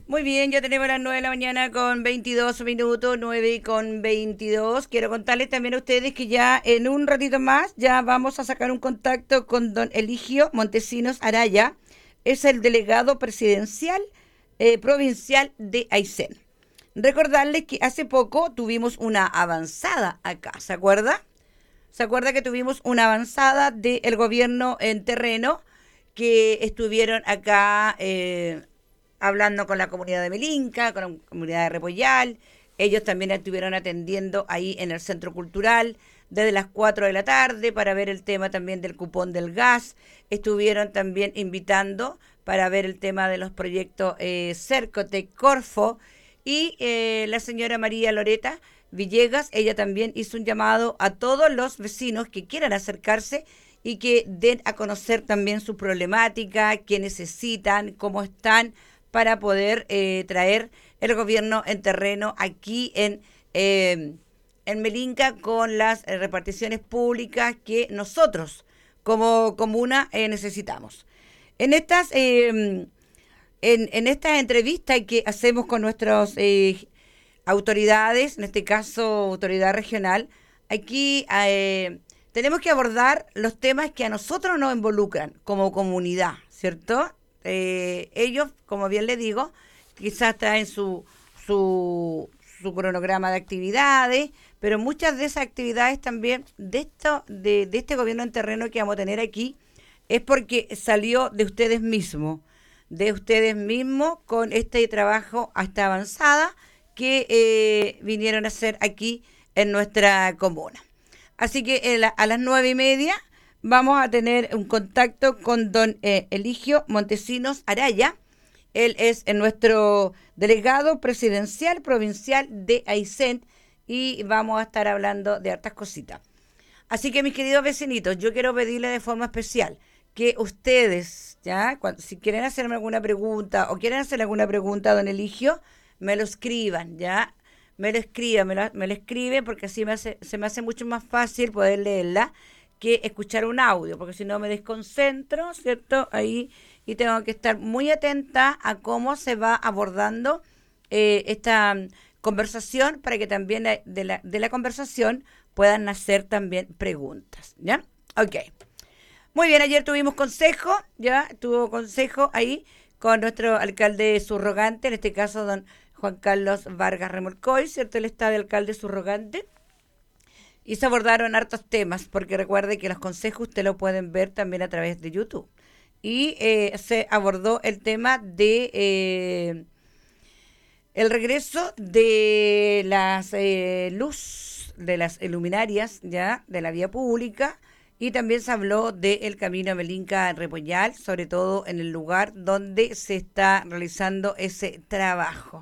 Muy bien, ya tenemos las 9 de la mañana con 22 minutos, 9 con 22. Quiero contarles también a ustedes que ya en un ratito más ya vamos a sacar un contacto con don Eligio Montesinos Araya. Es el delegado presidencial provincial de Aysén. Recordarles que hace poco tuvimos una avanzada acá, ¿se acuerda? ¿Se acuerda que tuvimos una avanzada del gobierno en terreno que estuvieron acá hablando con la comunidad de Melinca, con la comunidad de Repollal? Ellos también estuvieron atendiendo ahí en el Centro Cultural desde las 4 de la tarde para ver el tema también del cupón del gas. Estuvieron también invitando para ver el tema de los proyectos Cercotec, Corfo y la señora María Loreta Villegas, ella también hizo un llamado a todos los vecinos que quieran acercarse y que den a conocer también su problemática, qué necesitan, cómo están, para poder traer el gobierno en terreno aquí en Melinca con las reparticiones públicas que nosotros como comuna necesitamos. En estas entrevistas que hacemos con nuestros autoridades, en este caso autoridad regional, aquí tenemos que abordar los temas que a nosotros nos involucran como comunidad, ¿cierto? Ellos, como bien les digo, quizás traen su cronograma de actividades, pero muchas de esas actividades también de este gobierno en terreno que vamos a tener aquí es porque salió de ustedes mismos con este trabajo hasta avanzada que vinieron a hacer aquí en nuestra comuna. Así que a las 9:30 vamos a tener un contacto con don Eligio Montesinos Araya. Él es nuestro delegado presidencial provincial de Aysén y vamos a estar hablando de hartas cositas. Así que mis queridos vecinitos, yo quiero pedirle de forma especial que ustedes, ya, si quieren hacerme alguna pregunta o quieren hacer alguna pregunta a don Eligio, me lo escriban, ya, me lo escribe porque así se me hace mucho más fácil poder leerla que escuchar un audio, porque si no me desconcentro, ¿cierto? Ahí, y tengo que estar muy atenta a cómo se va abordando esta conversación para que también de la conversación puedan nacer también preguntas, ¿ya? Ok. Muy bien, ayer tuvimos consejo, ya, tuvo consejo ahí con nuestro alcalde subrogante, en este caso don Juan Carlos Vargas Remolcoy, ¿cierto? Él está de alcalde subrogante. Y se abordaron hartos temas, porque recuerde que los consejos usted lo pueden ver también a través de YouTube. Y se abordó el tema de el regreso de las luz, de las luminarias, ya, de la vía pública, y también se habló del camino a Melinca-Repollal, sobre todo en el lugar donde se está realizando ese trabajo,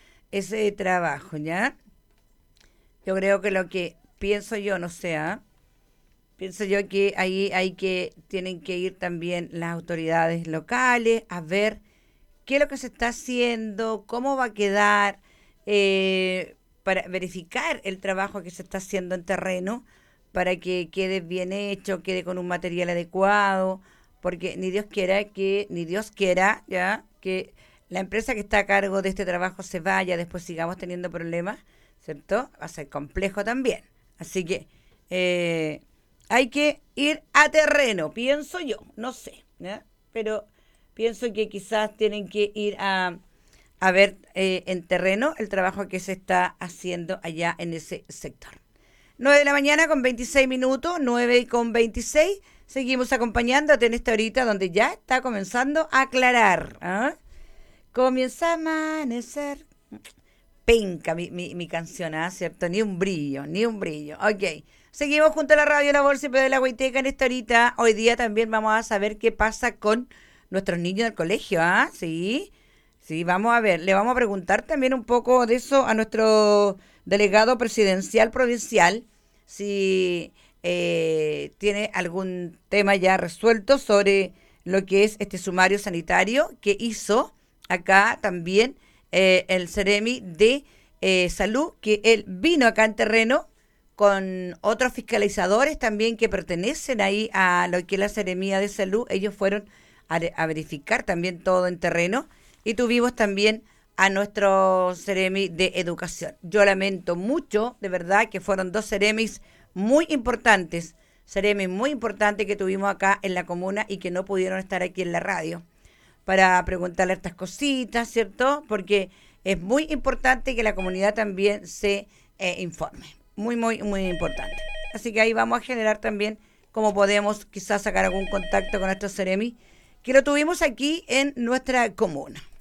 ¿ya? Yo creo que lo que pienso yo, no sé, pienso yo que ahí tienen que ir también las autoridades locales a ver qué es lo que se está haciendo, cómo va a quedar, para verificar el trabajo que se está haciendo en terreno, para que quede bien hecho, quede con un material adecuado, porque ni Dios quiera, ya, que la empresa que está a cargo de este trabajo se vaya, después sigamos teniendo problemas, ¿cierto? Va a ser complejo también. Así que hay que ir a terreno, pienso yo, no sé, ¿ya? Pero pienso que quizás tienen que ir a ver en terreno el trabajo que se está haciendo allá en ese sector. 9 de la mañana con 26 minutos, 9 con 26. Seguimos acompañándote en esta horita donde ya está comenzando a aclarar. Comienza a amanecer. Penca mi canción, ¿cierto? Ni un brillo, ni un brillo. Ok. Seguimos junto a la radio La Bolsa y de la Huayteca en esta horita. Hoy día también vamos a saber qué pasa con nuestros niños del colegio, Sí. Sí, vamos a ver. Le vamos a preguntar también un poco de eso a nuestro delegado presidencial provincial, si tiene algún tema ya resuelto sobre lo que es este sumario sanitario que hizo acá también el Ceremi de Salud, que él vino acá en terreno con otros fiscalizadores también que pertenecen ahí a lo que es la Seremía de Salud. Ellos fueron a verificar también todo en terreno y tuvimos también a nuestro Ceremi de Educación. Yo lamento mucho, de verdad, que fueron dos Ceremis muy importantes, Ceremis muy importantes que tuvimos acá en la comuna y que no pudieron estar aquí en la radio para preguntarle estas cositas, ¿cierto? Porque es muy importante que la comunidad también se informe. Muy, muy, muy importante. Así que ahí vamos a generar también cómo podemos quizás sacar algún contacto con estos Ceremi que lo tuvimos aquí en nuestra comuna.